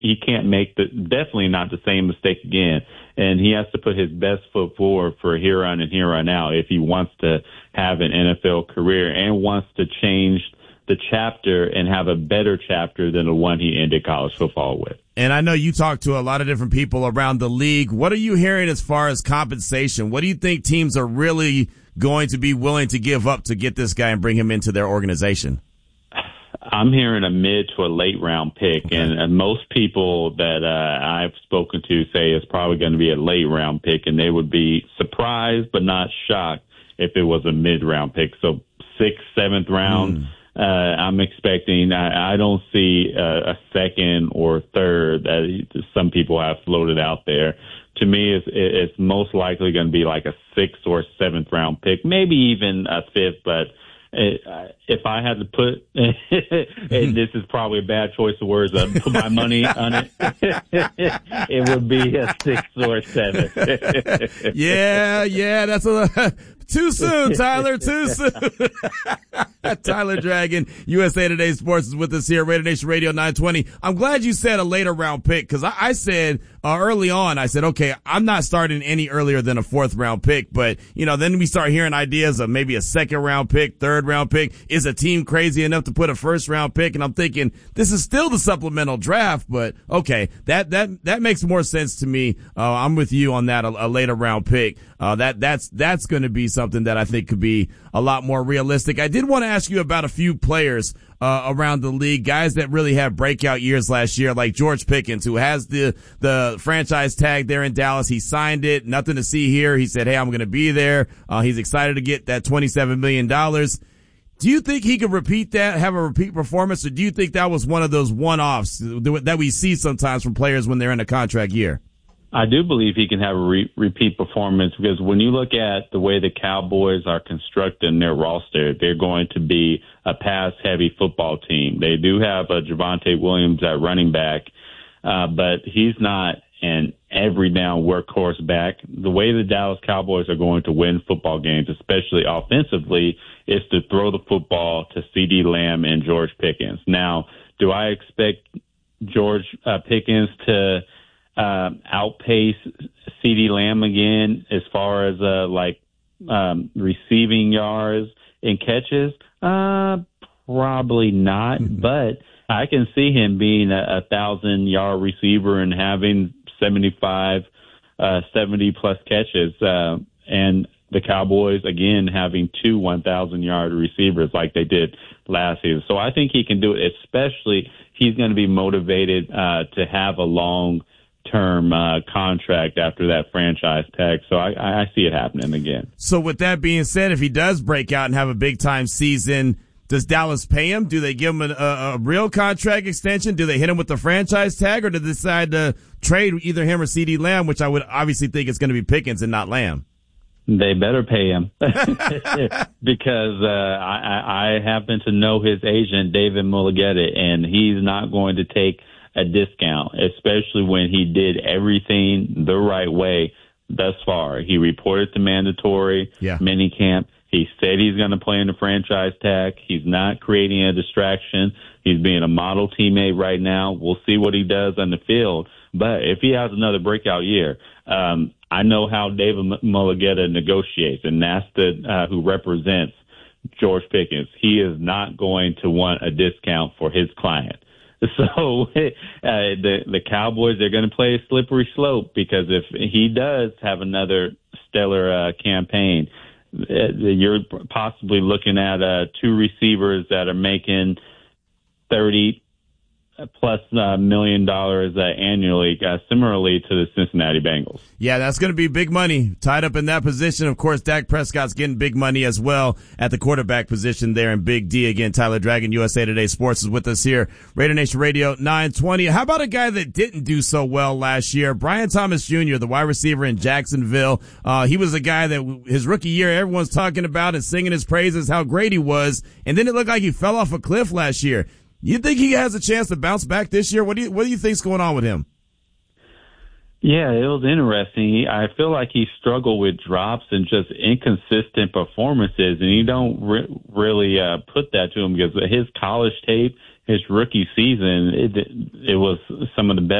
he can't make definitely not the same mistake again. And he has to put his best foot forward for here on and here on out if he wants to have an NFL career and wants to change the chapter and have a better chapter than the one he ended college football with. And I know you talk to a lot of different people around the league. What are you hearing as far as compensation? What do you think teams are really going to be willing to give up to get this guy and bring him into their organization? I'm hearing a mid to a late round pick, okay. And most people that I've spoken to say it's probably going to be a late round pick, and they would be surprised but not shocked if it was a mid round pick. So 6th, 7th round. I'm expecting. I don't see a second or third that some people have floated out there. To me, it's most likely going to be like a 6th or 7th round pick, maybe even a 5th, but if I had to put, and this is probably a bad choice of words, put my money on it, it would be a 6 or 7. Yeah, that's too soon, Tyler, too soon. Tyler Dragon, USA Today Sports is with us here, Raider Nation Radio 920. I'm glad you said a later round pick, because I said early on, I said, okay, I'm not starting any earlier than a 4th round pick, but then we start hearing ideas of maybe a 2nd round pick, 3rd round pick. Is a team crazy enough to put a 1st round pick? And I'm thinking this is still the supplemental draft, but okay, that makes more sense to me. I'm with you on that, a later round pick. That's going to be something that I think could be a lot more realistic. I did want to ask you about a few players around the league, guys that really had breakout years last year, like George Pickens, who has the franchise tag there in Dallas. He signed it, nothing to see here. He said, hey, I'm going to be there. He's excited to get that $27 million. Do you think he could repeat that, have a repeat performance, or do you think that was one of those one-offs that we see sometimes from players when they're in a contract year? I do believe he can have a repeat performance, because when you look at the way the Cowboys are constructing their roster, they're going to be a pass-heavy football team. They do have a Javonte Williams at running back, but he's not an every-down workhorse back. The way the Dallas Cowboys are going to win football games, especially offensively, is to throw the football to CeeDee Lamb and George Pickens. Now, do I expect George Pickens to outpace CeeDee Lamb again as far as receiving yards and catches? Probably not, but I can see him being a 1,000-yard receiver and having 70 plus catches, and the Cowboys again having 2 1,000-yard receivers like they did last season. So I think he can do it. Especially he's going to be motivated to have a long-term contract after that franchise tag. So I see it happening again. So with that being said, if he does break out and have a big-time season, does Dallas pay him? Do they give him a real contract extension? Do they hit him with the franchise tag, or do they decide to trade either him or CeeDee Lamb, which I would obviously think is going to be Pickens and not Lamb? They better pay him because I happen to know his agent, David Mulligetta, and he's not going to take a discount, especially when he did everything the right way thus far. He reported to mandatory minicamp. He said he's going to play in the franchise tag. He's not creating a distraction. He's being a model teammate right now. We'll see what he does on the field. But if he has another breakout year, I know how David Mulligetta negotiates, and that's who represents George Pickens. He is not going to want a discount for his client. So the Cowboys, they're going to play a slippery slope, because if he does have another stellar campaign, you're possibly looking at 2 receivers that are making $30+ million annually, similarly to the Cincinnati Bengals. Yeah, that's going to be big money tied up in that position. Of course, Dak Prescott's getting big money as well at the quarterback position there in Big D. Again, Tyler Dragon, USA Today Sports, is with us here. Raider Nation Radio 920. How about a guy that didn't do so well last year? Brian Thomas Jr., the wide receiver in Jacksonville. He was a guy that his rookie year, everyone's talking about and singing his praises, how great he was. And then it looked like he fell off a cliff last year. You think he has a chance to bounce back this year? What do you think's going on with him? Yeah, it was interesting. I feel like he struggled with drops and just inconsistent performances, and you don't really put that to him because his college tape, his rookie season, it was some of the best